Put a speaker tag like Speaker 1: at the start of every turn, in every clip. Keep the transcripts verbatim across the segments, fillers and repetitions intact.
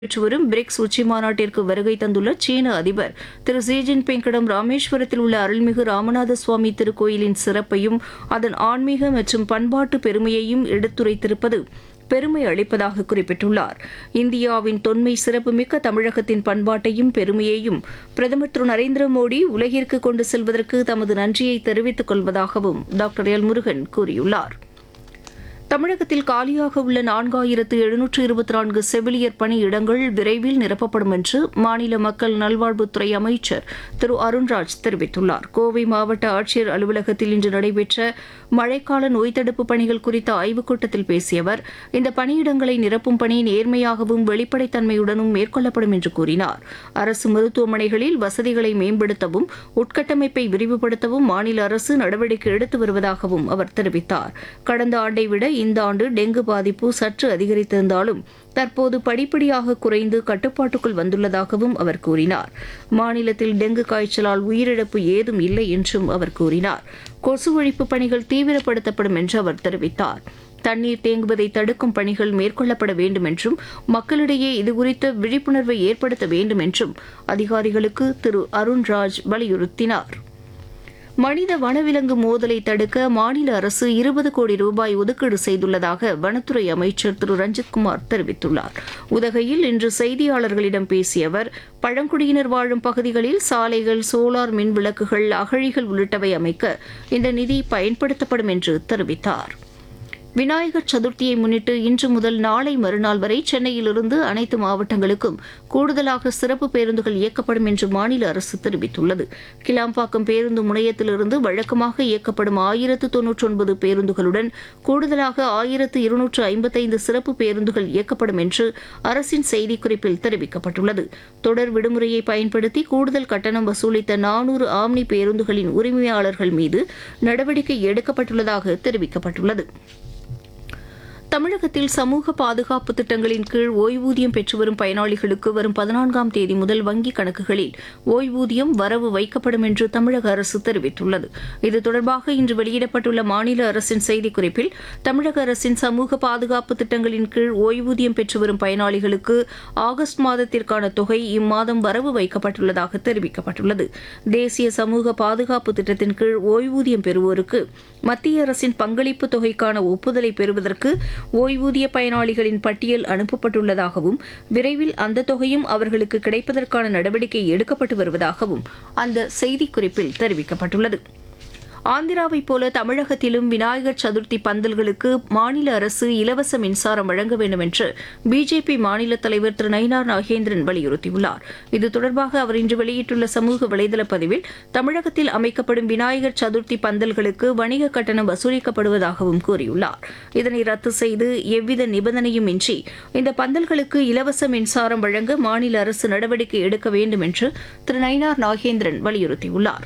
Speaker 1: நடைபெற்று வரும் பிரிக்ஸ் உச்சி மாநாட்டிற்கு வருகை தந்துள்ள சீன அதிபர் திரு ஷி ஜின்பிங்கிடம் ராமேஸ்வரத்தில் உள்ள அருள்மிகு ராமநாத சுவாமி திருக்கோயிலின் சிறப்பையும் அதன் ஆன்மீக மற்றும் பண்பாட்டு பெருமையையும் எடுத்துரைத்திருப்பது பெருமை அளிப்பதாக குறிப்பிட்டுள்ளார். இந்தியாவின் தொன்மை சிறப்புமிக்க தமிழகத்தின் பண்பாட்டையும் பெருமையையும் பிரதமர் திரு நரேந்திர மோடி உலகிற்கு கொண்டு செல்வதற்கு தமது நன்றியை தெரிவித்துக் கொள்வதாகவும் டாக்டர் எல் முருகன் கூறியுள்ளார். தமிழகத்தில் காலியாக உள்ள நான்காயிரத்து எழுநூற்று இருபத்தி நான்கு செவிலியர் பணியிடங்கள் விரைவில் நிரப்பப்படும் என்று மாநில மக்கள் நல்வாழ்வுத்துறை அமைச்சர் திரு அருண்ராஜ் தெரிவித்துள்ளார். கோவை மாவட்ட ஆட்சியர் அலுவலகத்தில் இன்று நடைபெற்ற மழைக்கால நோய் தடுப்புப் பணிகள் குறித்த ஆய்வுக் கூட்டத்தில் பேசிய அவர் இந்த பணியிடங்களை நிரப்பும் பணி நேர்மையாகவும் வெளிப்படைத்தன்மையுடனும் மேற்கொள்ளப்படும் என்று கூறினார். அரசு மருத்துவமனைகளில் வசதிகளை மேம்படுத்தவும் உட்கட்டமைப்பை விரிவுபடுத்தவும் மாநில அரசு நடவடிக்கை எடுத்து வருவதாகவும் அவர் தெரிவித்தார். கடந்த ஆண்டை விட இந்த ஆண்டு டெங்கு பாதிப்பு சற்று அதிகரித்திருந்தாலும் தற்போது படிப்படியாக குறைந்து கட்டுப்பாட்டுக்குள் வந்துள்ளதாகவும் அவர் கூறினார். மாநிலத்தில் டெங்கு காய்ச்சலால் உயிரிழப்பு ஏதும் இல்லை என்றும் அவர் கூறினார். கொசு ஒழிப்பு பணிகள் தீவிரப்படுத்தப்படும் என்று அவர் தெரிவித்தார். தண்ணீர் தேங்குவதை தடுக்கும் பணிகள் மேற்கொள்ளப்பட வேண்டும் என்றும் மக்களிடையே இதுகுறித்த விழிப்புணர்வை ஏற்படுத்த வேண்டும் என்றும் அதிகாரிகளுக்கு திரு அருண்ராஜ் வலியுறுத்தினார். மனித வனவிலங்கு மோதலை தடுக்க மாநில அரசு இருபது கோடி ரூபாய் ஒதுக்கீடு செய்துள்ளதாக வனத்துறை அமைச்சர் திரு ரஞ்சித்குமார் தெரிவித்துள்ளார். உதகையில் இன்று செய்தியாளர்களிடம் பேசிய அவர் பழங்குடியினர் வாழும் பகுதிகளில் சாலைகள், சோலார் மின் விளக்குகள், அகழிகள் உள்ளிட்டவை அமைக்க இந்த நிதி பயன்படுத்தப்படும் என்று தெரிவித்தார். விநாயகர் சதுர்த்தியை முன்னிட்டு இன்று முதல் நாளை மறுநாள் வரை சென்னையிலிருந்து அனைத்து மாவட்டங்களுக்கும் கூடுதலாக சிறப்பு பேருந்துகள் இயக்கப்படும் என்று மாநில அரசு தெரிவித்துள்ளது. கிளாம்பாக்கம் பேருந்து முனையத்திலிருந்து வழக்கமாக இயக்கப்படும் ஆயிரத்து தொன்னூற்றி ஒன்பது பேருந்துகளுடன் கூடுதலாக ஆயிரத்து இருநூற்று ஐம்பத்தைந்து சிறப்பு பேருந்துகள் இயக்கப்படும் என்று அரசின் செய்திக்குறிப்பில் தெரிவிக்கப்பட்டுள்ளது. தொடர் விடுமுறையை பயன்படுத்தி கூடுதல் கட்டணம் வசூலித்த நானூறு ஆம்னி பேருந்துகளின் உரிமையாளர்கள் மீது நடவடிக்கை எடுக்கப்பட்டுள்ளதாக தெரிவிக்கப்பட்டுள்ளது. தமிழகத்தில் சமூக பாதுகாப்பு திட்டங்களின் கீழ் ஓய்வூதியம் பெற்று வரும் பயனாளிகளுக்கு வரும் பதினான்காம் தேதி முதல் வங்கிக் கணக்குகளில் ஓய்வூதியம் வரவு வைக்கப்படும் என்று தமிழக அரசு தெரிவித்துள்ளது. இது தொடர்பாக இன்று வெளியிடப்பட்டுள்ள மாநில அரசின் செய்திக்குறிப்பில் தமிழக அரசின் சமூக பாதுகாப்பு திட்டங்களின் கீழ் ஓய்வூதியம் பெற்று வரும் பயனாளிகளுக்கு ஆகஸ்ட் மாதத்திற்கான தொகை இம்மாதம் வரவு வைக்கப்பட்டுள்ளதாக தெரிவிக்கப்பட்டுள்ளது. தேசிய சமூக பாதுகாப்பு திட்டத்தின் கீழ் ஓய்வூதியம் பெறுவோருக்கு மத்திய அரசின் பங்களிப்பு தொகைக்கான ஒப்புதலை பெறுவதற்கு ஓய்வூதிய பயனாளிகளின் பட்டியல் அனுப்பப்பட்டுள்ளதாகவும் விரைவில் அந்த தொகையும் அவர்களுக்கு கிடைப்பதற்கான நடவடிக்கை எடுக்கப்பட்டு வருவதாகவும் அந்த செய்திக்குறிப்பில் தெரிவிக்கப்பட்டுள்ளது. ஆந்திராவைப் போல தமிழகத்திலும் விநாயகர் சதுர்த்தி பந்தல்களுக்கு மாநில அரசு இலவச மின்சாரம் வழங்க வேண்டும் என்று பிஜேபி மாநில தலைவர் திரு நயினார் நாகேந்திரன் வலியுறுத்தியுள்ளார். இது தொடர்பாக அவர் இன்று வெளியிட்டுள்ள சமூக வலைதள பதிவில் தமிழகத்தில் அமைக்கப்படும் விநாயகர் சதுர்த்தி பந்தல்களுக்கு வணிக கட்டணம் வசூலிக்கப்படுவதாகவும் கூறியுள்ளார். இதனை ரத்து செய்து எவ்வித நிபந்தனையும் இன்றி இந்த பந்தல்களுக்கு இலவச மின்சாரம் வழங்க மாநில அரசு நடவடிக்கை எடுக்க வேண்டும் என்று திரு நயினார் நாகேந்திரன் வலியுறுத்தியுள்ளார்.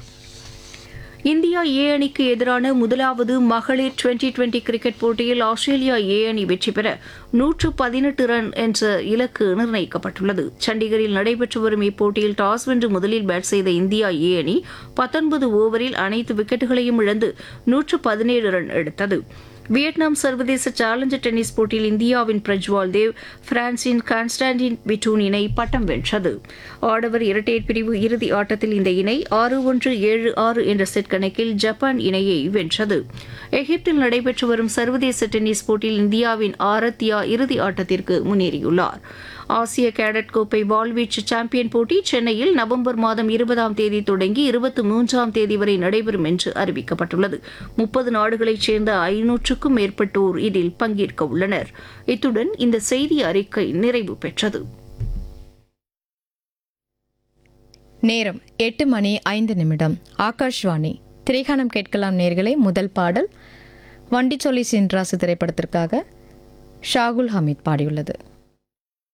Speaker 1: இந்தியா ஏ அணிக்கு எதிரான முதலாவது மகளிர் டுவெண்டி டுவெண்டி கிரிக்கெட் போட்டியில் ஆஸ்திரேலியா ஏ அணி வெற்றி பெற நூற்று பதினெட்டு ரன் என்ற இலக்கு நிர்ணயிக்கப்பட்டுள்ளது. சண்டிகரில் நடைபெற்று வரும் இப்போட்டியில் டாஸ் வென்று முதலில் பேட் செய்த இந்தியா ஏ அணி பத்தொன்பது ஓவரில் அனைத்து விக்கெட்டுகளையும் இழந்து நூற்று பதினேழு ரன் எடுத்தது. வியட்நாம் சர்வதேச சேலஞ்சர் டென்னிஸ் போட்டியில் இந்தியாவின் பிரஜ்வால் தேவ் பிரான்சின் கான்ஸ்டான்டின் பிட்டூன் இணை பட்டம் வென்றது. ஆடவர் இரட்டையர் பிரிவு இறுதி ஆட்டத்தில் இந்த இணை ஆறு ஒன்று ஏழு ஆறு என்ற செட் கணக்கில் ஜப்பான் இணையை வென்றது. எகிப்தில் நடைபெற்று வரும் சர்வதேச டென்னிஸ் போட்டியில் இந்தியாவின் ஆரத்யா இறுதி ஆட்டத்திற்கு முன்னேறியுள்ளார். ஆசிய கேடட் கோப்பை வாள்வீச்சு சாம்பியன் போட்டி சென்னையில் நவம்பர் மாதம் இருபதாம் தேதி தொடங்கி இருபத்தி மூன்றாம் தேதி வரை நடைபெறும் என்று அறிவிக்கப்பட்டுள்ளது. முப்பது நாடுகளைச் சேர்ந்த ஐநூற்றுக்கும் மேற்பட்டோர் இதில் பங்கேற்க உள்ளனர். இத்துடன் இந்த செய்தி அறிக்கை நிறைவு பெற்றது.
Speaker 2: நேரம் எட்டு மணி ஐந்து நிமிடம். ஆகாஷ்வாணி திரைகாணம் கேட்கலாம் நேர்களே. முதல் பாடல் வண்டி சொல்லி சின்ராசு திரைப்படத்திற்காக ஷாகுல் ஹமீத் பாடியுள்ளது.